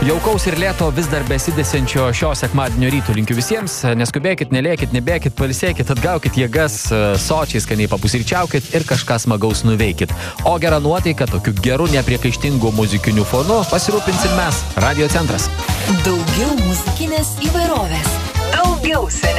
Jaukaus ir lėto vis dar besidėsiančio šio sekmadienio ryto linkiu visiems. Neskubėkit, nelėkit, nebėkit, pailsėkit, atgaukit jėgas, sočiai skaniai papusryčiaukit ir kažką smagaus nuveikit. O gera nuotaika, tokiu geru nepriekaištingu muzikiniu fonu pasirūpinsim mes, Radio Centras. Daugiau muzikinės įvairovės. Daugiau